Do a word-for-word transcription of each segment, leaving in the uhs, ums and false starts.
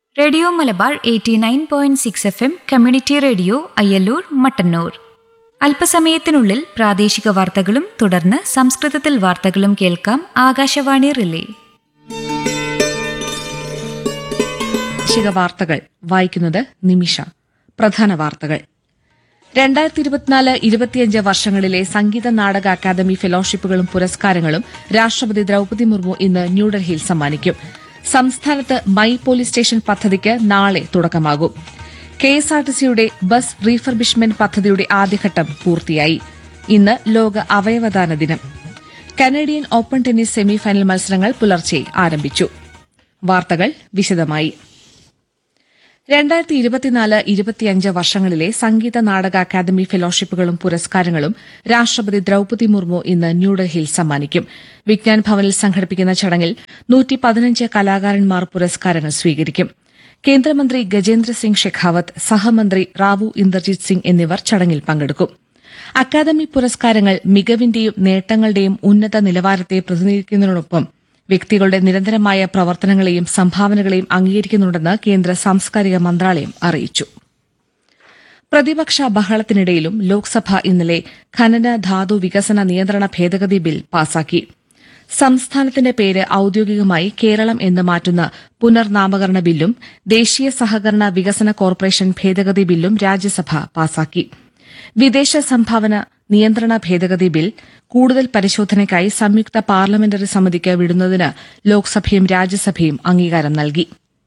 Radio Malabar eighty nine point six F M community radio Ayyallur Mattannur. അല്പസമയത്തിനുള്ളിൽ പ്രാദേശിക വാർത്തകളും തുടർന്ന് സംസ്കൃതത്തിൽ വാർത്തകളും കേൾക്കാം. ആകാശവാണി റിലേ. പ്രാദേശിക വാർത്തകൾ വായിക്കുന്നത് നിമിഷ. പ്രധാന വാർത്തകൾ. രണ്ടായിരത്തി ഇരുപത്തിനാല് ഇരുപത്തിയഞ്ച് വർഷങ്ങളിലെ സംഗീത നാടക അക്കാദമി ഫെലോഷിപ്പുകളും പുരസ്കാരങ്ങളും രാഷ്ട്രപതി ദ്രൌപദി മുർമു ഇന്ന് ന്യൂഡൽഹിയിൽ സമ്മാനിക്കും. സംസ്ഥാനത്ത് മൈ പോലീസ് സ്റ്റേഷൻ പദ്ധതിക്ക് നാളെ തുടക്കമാകും. കെഎസ്ആർടിസിയുടെ ബസ് റീഫർബിഷ്മെന്റ് പദ്ധതിയുടെ ആദ്യഘട്ടം പൂർത്തിയായി. ഇന്ന് ലോക അവയവദാന ദിനം. കനേഡിയൻ ഓപ്പൺ ടെന്നീസ് സെമിഫൈനൽ മത്സരങ്ങൾ പുലർച്ചെ ആരംഭിച്ചു. വാർത്തകൾ വിശദമായി. രണ്ടായിരത്തി ഇരുപത്തിനാല് ഇരുപത്തിയഞ്ച് വർഷങ്ങളിലെ സംഗീത നാടക അക്കാദമി ഫെലോഷിപ്പുകളും പുരസ്കാരങ്ങളും രാഷ്ട്രപതി ദ്രൌപദി മുർമു ഇന്ന് ന്യൂഡൽഹിയിൽ സമ്മാനിക്കും. വിജ്ഞാൻ ഭവനിൽ സംഘടിപ്പിക്കുന്ന ചടങ്ങിൽ നൂറ്റി പതിനഞ്ച് കലാകാരന്മാർ പുരസ്കാരങ്ങൾ സ്വീകരിക്കും. കേന്ദ്രമന്ത്രി ഗജേന്ദ്ര സിംഗ് ഷെഖാവത്ത്, സഹമന്ത്രി റാവു ഇന്ദർജിത് സിംഗ് എന്നിവർ ചടങ്ങിൽ പങ്കെടുക്കും. അക്കാദമി പുരസ്കാരങ്ങൾ മികവിന്റെയും നേട്ടങ്ങളുടെയും ഉന്നത നിലവാരത്തെ പ്രതിനിധീകരിക്കുന്നതിനൊപ്പം വ്യക്തികളുടെ നിരന്തരമായ പ്രവർത്തനങ്ങളെയും സംഭാവനകളെയും അംഗീകരിക്കുന്നുണ്ടെന്ന് കേന്ദ്ര സാംസ്കാരിക മന്ത്രാലയം അറിയിച്ചു. പ്രതിപക്ഷ ബഹളത്തിനിടയിലും ലോക്സഭ ഇന്നലെ ഖനന ധാതു വികസന നിയന്ത്രണ ഭേദഗതി ബിൽ പാസാക്കി. സംസ്ഥാനത്തിന്റെ പേര് ഔദ്യോഗികമായി കേരളം എന്ന് മാറ്റുന്ന പുനർനാമകരണ ബില്ലും ദേശീയ സഹകരണ വികസന കോർപ്പറേഷൻ ഭേദഗതി ബില്ലും രാജ്യസഭ പാസാക്കി. വിദേശ സംഭാവന നിയന്ത്രണ ഭേദഗതി ബിൽ കൂടുതൽ പരിശോധനയ്ക്കായി സംയുക്ത പാർലമെന്ററി സമിതിക്ക് വിടുന്നതിന് ലോക്സഭയും രാജ്യസഭയും അംഗീകാരം നൽകി.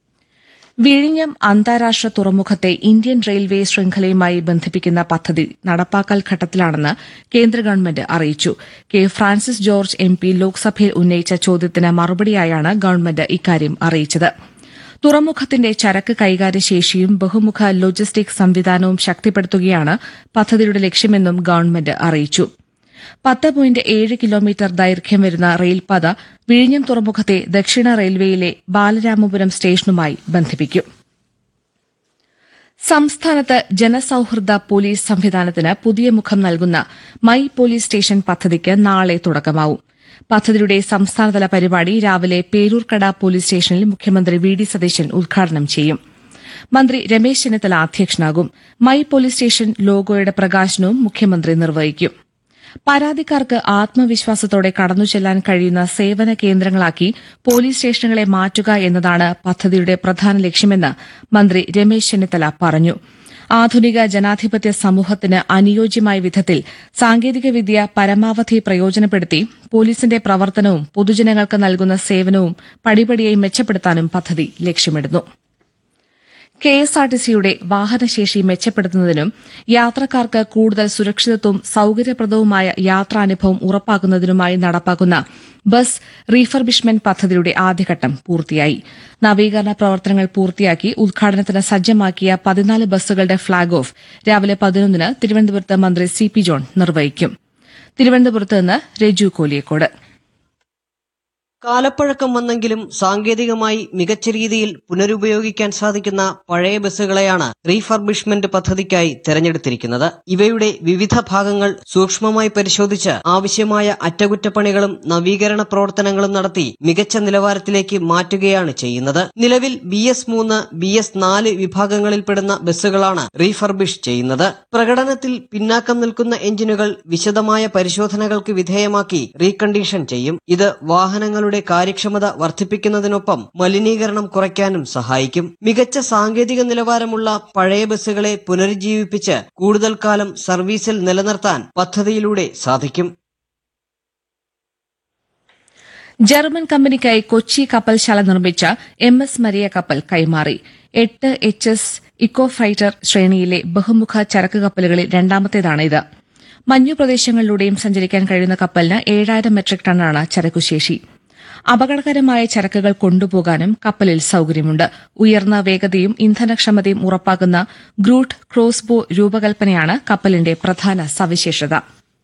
വിഴിഞ്ഞം അന്താരാഷ്ട്ര തുറമുഖത്തെ ഇന്ത്യൻ റെയിൽവേ ശൃംഖലയുമായി ബന്ധിപ്പിക്കുന്ന പദ്ധതി നടപ്പാക്കൽ ഘട്ടത്തിലാണെന്ന് കേന്ദ്ര ഗവൺമെന്റ് അറിയിച്ചു. K Francis George M P ലോക്സഭയിൽ ഉന്നയിച്ച ചോദ്യത്തിന് മറുപടിയായാണ് ഗവൺമെന്റ് ഇക്കാര്യം അറിയിച്ചത്. തുറമുഖത്തിന്റെ ചരക്ക് കൈകാര്യ ശേഷിയും ബഹുമുഖ ലോജിസ്റ്റിക് സംവിധാനവും ശക്തിപ്പെടുത്തുകയാണ് പദ്ധതിയുടെ ലക്ഷ്യമെന്നും ഗവൺമെന്റ് അറിയിച്ചു. പത്ത് പോയിന്റ് ഏഴ് കിലോമീറ്റർ ദൈർഘ്യം വരുന്ന റെയിൽപാത വിഴിഞ്ഞം തുറമുഖത്തെ ദക്ഷിണ റെയിൽവേയിലെ ബാലരാമപുരം സ്റ്റേഷനുമായി ബന്ധിപ്പിക്കും. സംസ്ഥാനത്ത് ജനസൌഹൃദ പോലീസ് സംവിധാനത്തിന് പുതിയ മുഖം നൽകുന്ന മൈ പോലീസ് സ്റ്റേഷൻ പദ്ധതിക്ക് നാളെ തുടക്കമാവും. പദ്ധതിയുടെ സംസ്ഥാനതല പരിപാടി രാവിലെ പേരൂർക്കട പോലീസ് സ്റ്റേഷനിൽ മുഖ്യമന്ത്രി വി ഡി സതീശൻ ഉദ്ഘാടനം ചെയ്യും. മന്ത്രി Ramesh Chennithala അധ്യക്ഷനാകും. My police station ലോഗോയുടെ പ്രകാശനവും മുഖ്യമന്ത്രി നിർവഹിക്കും. പരാതിക്കാർക്ക് ആത്മവിശ്വാസത്തോടെ കടന്നുചെല്ലാൻ കഴിയുന്ന സേവന കേന്ദ്രങ്ങളാക്കി പോലീസ് സ്റ്റേഷനുകളെ മാറ്റുക എന്നതാണ് പദ്ധതിയുടെ പ്രധാന ലക്ഷ്യമെന്ന് മന്ത്രി രമേശ് ചെന്നിത്തല പറഞ്ഞു. ആധുനിക ജനാധിപത്യ സമൂഹത്തിന് അനുയോജ്യമായ വിധത്തിൽ സാങ്കേതികവിദ്യ പരമാവധി പ്രയോജനപ്പെടുത്തി പോലീസിന്റെ പ്രവർത്തനവും പൊതുജനങ്ങൾക്ക് നൽകുന്ന സേവനവും പടിപടിയായി മെച്ചപ്പെടുത്താനും പദ്ധതി ലക്ഷ്യമിടുന്നു. കെഎസ്ആർടിസിയുടെ വാഹനശേഷി മെച്ചപ്പെടുത്തുന്നതിനും യാത്രക്കാർക്ക് കൂടുതൽ സുരക്ഷിതത്വവും സൌകര്യപ്രദവുമായ യാത്രാനുഭവം ഉറപ്പാക്കുന്നതിനുമായി നടപ്പാക്കുന്ന ബസ് റീഫർബിഷ്മെന്റ് പദ്ധതിയുടെ ആദ്യഘട്ടം പൂർത്തിയായി. നവീകരണ പ്രവർത്തനങ്ങൾ പൂർത്തിയാക്കി ഉദ്ഘാടനത്തിന് സജ്ജമാക്കിയ പതിനാല് ബസ്സുകളുടെ ഫ്ളാഗ് ഓഫ് രാവിലെ പതിനൊന്നിന് തിരുവനന്തപുരത്ത് മന്ത്രി സി പി ജോൺ നിർവഹിക്കും. തിരുവനന്തപുരത്ത് നിന്ന് രജു കോലിയക്കോട്. കാലപ്പഴക്കം വന്നെങ്കിലും സാങ്കേതികമായി മികച്ച രീതിയിൽ പുനരുപയോഗിക്കാൻ സാധിക്കുന്ന പഴയ ബസ്സുകളെയാണ് റീഫർബിഷ്മെന്റ് പദ്ധതിക്കായി തെരഞ്ഞെടുത്തിരിക്കുന്നത്. ഇവയുടെ വിവിധ ഭാഗങ്ങൾ സൂക്ഷ്മമായി പരിശോധിച്ച് ആവശ്യമായ അറ്റകുറ്റപ്പണികളും നവീകരണ പ്രവർത്തനങ്ങളും നടത്തി മികച്ച നിലവാരത്തിലേക്ക് മാറ്റുകയാണ് ചെയ്യുന്നത്. നിലവിൽ ബി എസ് മൂന്ന് ബി എസ് നാല് വിഭാഗങ്ങളിൽപ്പെടുന്ന ബസ്സുകളാണ് റീഫർബിഷ് ചെയ്യുന്നത്. പ്രകടനത്തിൽ പിന്നാക്കം നിൽക്കുന്ന എഞ്ചിനുകൾ വിശദമായ പരിശോധനകൾക്ക് വിധേയമാക്കി റീകണ്ടീഷൻ ചെയ്യും. ഇത് വാഹനങ്ങളുടെ കാര്യക്ഷമത വർദ്ധിപ്പിക്കുന്നതിനൊപ്പം മലിനീകരണം കുറയ്ക്കാനും സഹായിക്കും. മികച്ച സാങ്കേതിക നിലവാരമുള്ള പഴയ ബസ്സുകളെ പുനരുജ്ജീവിപ്പിച്ച് കൂടുതൽ കാലം സർവീസിൽ നിലനിർത്താൻ പദ്ധതിയിലൂടെ സാധിക്കും. ജർമ്മൻ കമ്പനിക്കായി കൊച്ചി കപ്പൽശാല നിർമ്മിച്ച എം എസ് മരിയ കപ്പൽ കൈമാറി. എട്ട് എച്ച് എസ് ഇക്കോ ഫൈറ്റർ ശ്രേണിയിലെ ബഹുമുഖ ചരക്ക് കപ്പലുകളിൽ രണ്ടാമത്തേതാണിത്. മഞ്ഞുപ്രദേശങ്ങളിലൂടെയും സഞ്ചരിക്കാൻ കഴിയുന്ന കപ്പലിന് ഏഴായിരം മെട്രിക് ടണ്ണാണ് ചരക്കുശേഷി. അപകടകരമായ ചരക്കുകൾ കൊണ്ടുപോകാനും കപ്പലിൽ സൌകര്യമുണ്ട്. ഉയർന്ന വേഗതയും ഇന്ധനക്ഷമതയും ഉറപ്പാക്കുന്ന ഗ്രൂട്ട് ക്രോസ്ബോ രൂപകൽപ്പനയാണ് കപ്പലിന്റെ പ്രധാന സവിശേഷത.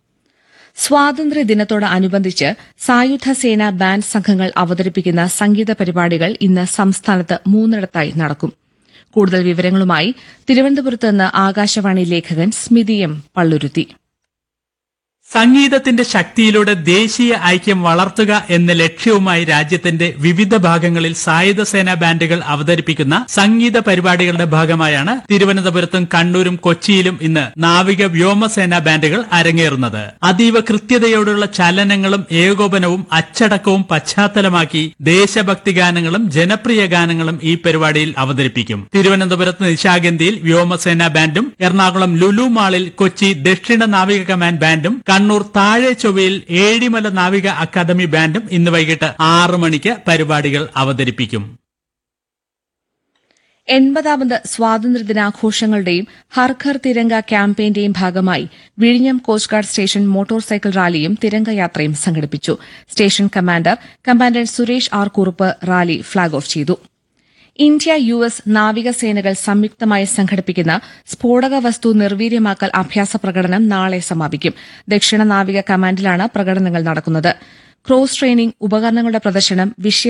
സ്വാതന്ത്ര്യദിനത്തോടനുബന്ധിച്ച് സായുധ സേന ബാൻഡ് സംഘങ്ങൾ അവതരിപ്പിക്കുന്ന സംഗീത പരിപാടികൾ ഇന്ന് സംസ്ഥാനത്ത് മൂന്നിടത്തായി നടക്കും. കൂടുതൽ വിവരങ്ങളുമായി തിരുവനന്തപുരത്ത് നിന്ന് ആകാശവാണി ലേഖകൻ സ്മിതി എം പള്ളുരുത്തി. സംഗീതത്തിന്റെ ശക്തിയിലൂടെ ദേശീയ ഐക്യം വളർത്തുക എന്ന ലക്ഷ്യവുമായി രാജ്യത്തിന്റെ വിവിധ ഭാഗങ്ങളിൽ സായുധ സേനാ ബാൻഡുകൾ അവതരിപ്പിക്കുന്ന സംഗീത പരിപാടികളുടെ ഭാഗമായാണ് തിരുവനന്തപുരത്തും കണ്ണൂരും കൊച്ചിയിലും ഇന്ന് നാവിക വ്യോമസേനാ ബാൻഡുകൾ അരങ്ങേറുന്നത്. അതീവ കൃത്യതയോടുള്ള ചലനങ്ങളും ഏകോപനവും അച്ചടക്കവും പശ്ചാത്തലമാക്കി ദേശഭക്തി ഗാനങ്ങളും ജനപ്രിയ ഗാനങ്ങളും ഈ പരിപാടിയിൽ അവതരിപ്പിക്കും. തിരുവനന്തപുരത്ത് നിശാഗന്ധിയിൽ വ്യോമസേനാ ബാൻഡും എറണാകുളം ലുലു മാളിൽ കൊച്ചി ദക്ഷിണ നാവിക കമാൻഡ് ബാൻഡും കണ്ണൂർ താഴെ ചൊവ്വയിൽ ഏഴിമല നാവിക അക്കാദമി ബാൻഡും ഇന്ന് വൈകിട്ട് ആറ് മണിക്ക് പരിപാടികൾ അവതരിപ്പിക്കും. എൺപതാമത് സ്വാതന്ത്ര്യദിനാഘോഷങ്ങളുടെയും ഹർ ഘർ തിരംഗ ക്യാമ്പയിന്റെയും ഭാഗമായി വിഴിഞ്ഞം coast guard station motor cycle റാലിയും തിരംഗയാത്രയും സംഘടിപ്പിച്ചു. Station commander commandant Suresh R Kurup rally flag off ചെയ്തു. ഇന്ത്യ യു എസ് നാവികസേനകൾ സംയുക്തമായി സംഘടിപ്പിക്കുന്ന സ്ഫോടക വസ്തു നിർവീര്യമാക്കൽ അഭ്യാസ പ്രകടനം നാളെ സമാപിക്കും. ദക്ഷിണ നാവിക കമാൻഡിലാണ് പ്രകടനങ്ങൾ നടക്കുന്നത്. ക്രോസ് ട്രെയിനിംഗ്, ഉപകരണങ്ങളുടെ പ്രദർശനം, വിഷയ